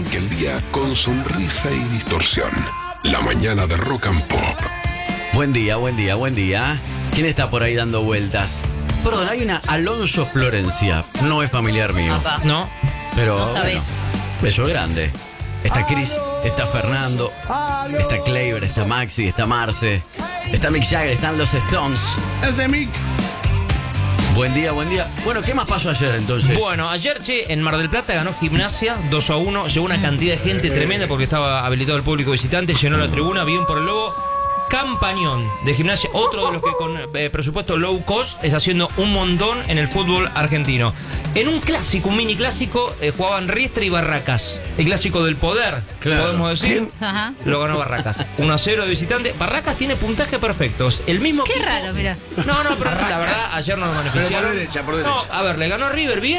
arranque el día con sonrisa y distorsión. La mañana de Rock and Pop. Buen día, buen día, buen día. ¿Quién está por ahí dando vueltas? Perdón, hay una Alonso Florencia. No es familiar mío. Papá. No, pero No sabés. bueno, beso grande. Está Chris, está Fernando, está Kleiber, está Maxi, está Marce, está Mick Jagger, están los Stones. Ese Mick. Buen día, buen día. Bueno, ¿qué más pasó ayer entonces? Bueno, ayer, en Mar del Plata ganó Gimnasia 2-1. Llegó una cantidad de gente tremenda porque estaba habilitado el público visitante. Llenó la tribuna, bien por el Lobo. Campañón de Gimnasia, otro de los que con presupuesto low cost es haciendo un montón en el fútbol argentino. En un clásico, un mini clásico, jugaban Riestra y Barracas. El clásico del poder, Claro. podemos decir. Ajá. Lo ganó Barracas. 1-0 de visitante. Barracas tiene puntaje perfectos. El mismo Qué equipo- raro, mira. No, pero la verdad, ayer no lo beneficiaron. por derecha. No, a ver, le ganó River bien.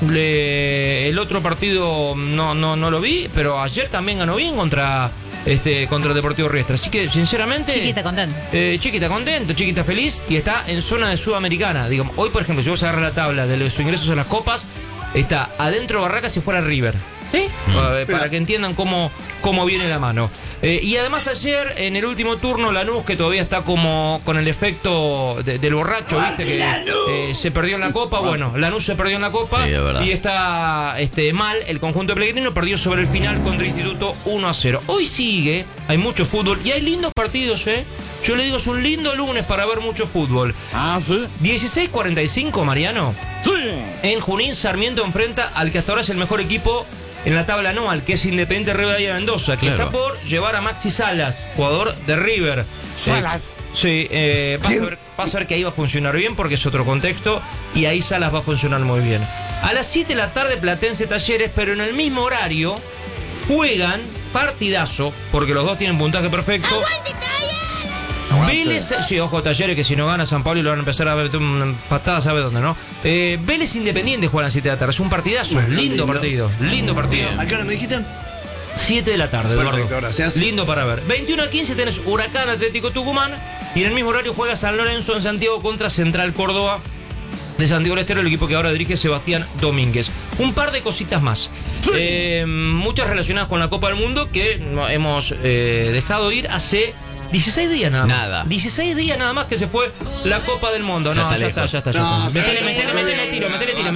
El otro partido no lo vi, pero ayer también ganó bien contra el Deportivo Riestra. Así que, sinceramente. Chiquita, contento. Chiquita contento, chiquita feliz y está en zona de Sudamericana. Digamos, hoy, por ejemplo, si vos agarras la tabla de los ingresos a las copas, está adentro Barracas y fuera River. ¿Sí? Para que entiendan cómo viene la mano. Y además ayer, en el último turno, Lanús, que todavía está como con el efecto del borracho, ¿viste? Que se perdió en la Copa. Bueno, Lanús se perdió en la Copa Sí, es verdad. y está mal. El conjunto de Pellegrino perdió sobre el final contra Instituto 1-0. Hoy sigue, hay mucho fútbol y hay lindos partidos, ¿eh? Yo le digo, es un lindo lunes para ver mucho fútbol. Ah, sí. 16:45, Mariano. Sí. En Junín, Sarmiento enfrenta al que hasta ahora es el mejor equipo en la tabla anual, que es Independiente Rivadavia Mendoza, que Claro. está por llevar a Maxi Salas, jugador de River. Salas. Sí, vas a ver que ahí va a funcionar bien porque es otro contexto y ahí Salas va a funcionar muy bien. A las 7 de la tarde Platense Talleres, pero en el mismo horario juegan partidazo, porque los dos tienen puntaje perfecto. Vélez, sí, ojo Talleres, que si no gana San Pablo lo van a empezar a ver patada, sabe dónde, ¿no? Vélez Independiente juegan a las 7 de la tarde, es un partidazo, Bueno, lindo partido. ¿A qué hora me dijiste? 7 de la tarde, Eduardo. Perfecto, gracias. Lindo para ver. 21:15 tenés Huracán Atlético Tucumán y en el mismo horario juega San Lorenzo en Santiago contra Central Córdoba de Santiago del Estero, el equipo que ahora dirige Sebastián Domínguez. Un par de cositas más. Muchas relacionadas con la Copa del Mundo que hemos dejado ir hace 16 días nada más. Nada. 16 días nada más que se fue la Copa del Mundo. Ya No, está ya lejos. está. No, Metele tiro.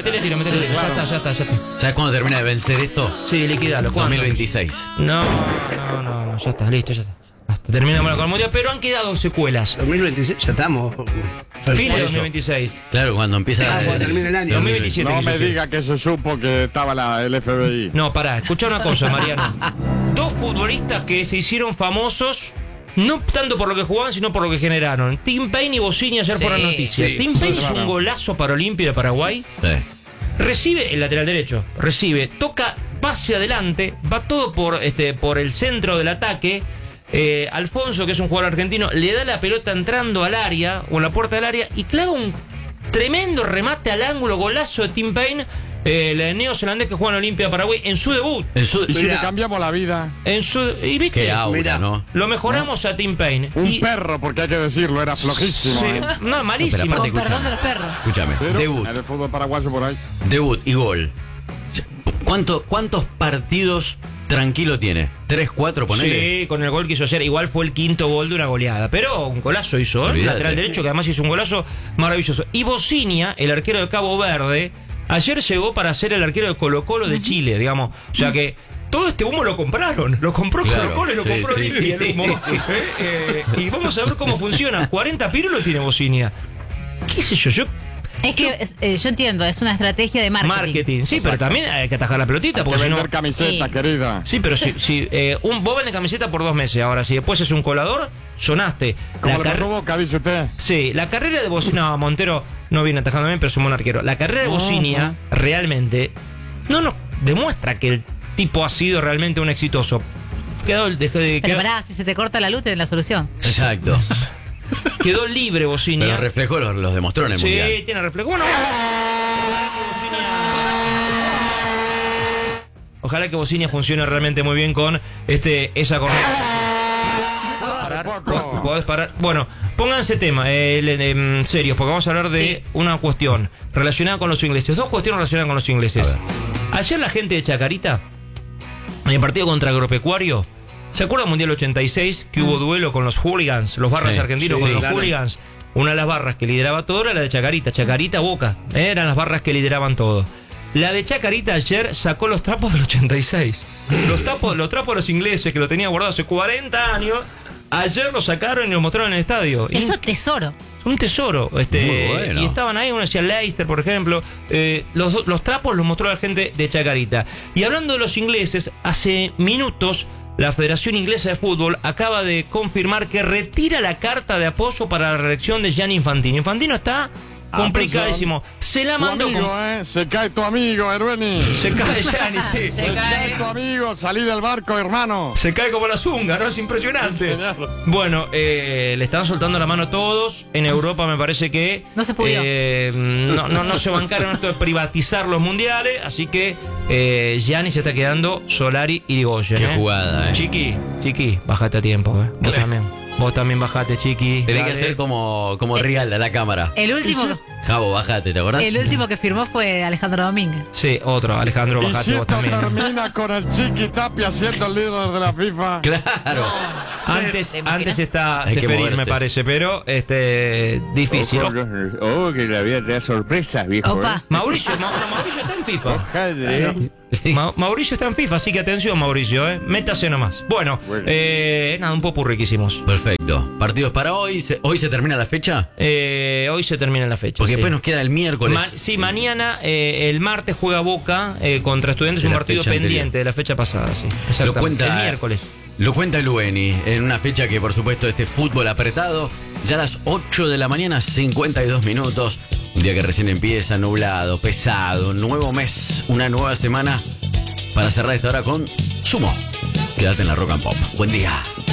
Ya está. ¿Sabes cuándo termina de vencer esto? Sí, liquidalo. ¿Cuándo? 2026. No, ya está, listo, ya está. Basta, terminamos la Copa Mundial, pero han quedado secuelas. 2026, ya estamos. Fin de eso. 2026. Claro, cuando empieza. Cuando termine el año. 2027. No quiso me decir. diga que se supo que estaba el FBI. No, pará, escuchá una cosa, Mariano. Dos futbolistas que se hicieron famosos, no tanto por lo que jugaban, sino por lo que generaron. Tim Payne y Bossini ayer Sí, fueron noticias. sí, Tim Payne hizo claro. un golazo para Olimpia de Paraguay. Sí. Recibe el lateral derecho, toca, va hacia adelante, va todo por el centro del ataque. Alfonso, que es un jugador argentino, le da la pelota entrando al área o en la puerta del área y clava un tremendo remate al ángulo, golazo de Tim Payne, el neozelandés que juega en Olimpia de Paraguay en su debut. El sud- Y si Mirá. le cambiamos la vida, Y viste, Qué aura, Mirá. ¿no? lo mejoramos a Tim Payne. un perro, porque hay que decirlo, era flojísimo. Sí, no, malísimo. No, pero Con aparte, perdón de los perros. Escúchame. Pero Debut. en el fútbol paraguayo por ahí. Debut y gol. ¿Cuántos partidos tranquilo tiene? ¿3, 4, ponele? Sí, con el gol que hizo ayer. Igual fue el quinto gol de una goleada. Pero un golazo hizo, ¿eh? Olvídate. Lateral derecho, que además hizo un golazo maravilloso. Y Bossinia, el arquero de Cabo Verde, ayer llegó para ser el arquero de Colo-Colo de Chile, digamos. O sea que todo este humo lo compraron. Lo compró Claro, Colo-Colo y lo sí, compró sí, Olimpia, sí. el humo. Y vamos a ver cómo funciona. 40 pirulos tiene Bossinia. ¿Qué sé yo? Es que yo entiendo, es una estrategia de marketing. Sí, pero también hay que atajar la pelotita. Hay que Porque si no. vender camiseta, Sí. querida. Sí, pero si vos vendes camiseta por 2 meses. Ahora, si después es un colador, sonaste. Como La le car- provoca, dice usted. Sí, la carrera de Bossinia. No, Montero no viene atajando bien, pero es un buen arquero. La carrera de Bossinia realmente no nos demuestra que el tipo ha sido realmente un exitoso. Pero pará, si se te corta la luz, tenés la solución. Exacto. Quedó libre Pero Bossinia. los reflejos los demostró en el Sí, mundial. tiene reflejo. Bueno, ojalá que Bossinia funcione realmente muy bien con esa corneta. Poco. ¿Podés parar? Bueno, pónganse serios, porque vamos a hablar de una cuestión relacionada con los ingleses. Dos cuestiones relacionadas con los ingleses. Ayer la gente de Chacarita En el partido contra Agropecuario, ¿se acuerda del Mundial 86? Que hubo duelo con los hooligans, los barras Sí, argentinos sí, con los claro. hooligans. Una de las barras que lideraba todo era la de Chacarita. Chacarita, Boca. Eran las barras que lideraban todo. La de Chacarita ayer sacó los trapos del 86. Los trapos de los ingleses que lo tenían guardado hace 40 años. Ayer lo sacaron y lo mostraron en el estadio. Eso es tesoro. Un tesoro. Muy bueno. Y estaban ahí, uno decía Leicester, por ejemplo. Los trapos los mostró la gente de Chacarita. Y hablando de los ingleses, hace minutos la Federación Inglesa de Fútbol acaba de confirmar que retira la carta de apoyo para la reelección de Gianni Infantino. Infantino está complicadísimo. Se la Tu mandó amigo, con... Se cae tu amigo, Erueni. Se cae Gianni, sí. Se cae tu amigo, salí del barco, hermano. Se cae como la zunga, ¿no? Es impresionante. Bueno, le están soltando la mano a todos. En Europa me parece que... No se pudió. No se bancaron esto de privatizar los mundiales. Así que Gianni se está quedando Solari y Irigoyen. Qué jugada, Chiqui, bájate a tiempo, Vos también bajate, Chiqui. Tenés que Dale. hacer como Rial a la cámara. El último, Javo, bájate, ¿te acordás? el último que firmó fue Alejandro Domínguez. Sí, otro, Alejandro, Y bajate si vos esto también. termina con el Chiqui Tapia siendo el líder de la FIFA. Claro. Antes está Hay que Seferín, moverse. me parece, pero difícil. Que la vida te da sorpresas, viejo. Opa. Mauricio está en FIFA. Ojalá. Mauricio está en FIFA, así que atención, Mauricio, métase nomás. Bueno, nada, un popurrí que hicimos. Perfecto. ¿Partidos para hoy? ¿Hoy se termina la fecha? Hoy se termina la fecha. Porque sí. después nos queda el miércoles. Mañana, el martes juega Boca contra Estudiantes, De un la partido fecha pendiente anterior. de la fecha pasada, sí. Exactamente. El miércoles. Lo cuenta Lueni en una fecha que, por supuesto, este fútbol apretado. Ya a las 8 de la mañana, 52 minutos. Un día que recién empieza, nublado, pesado. Un nuevo mes, una nueva semana. Para cerrar esta hora con Sumo. Quédate en la Rock and Pop. Buen día.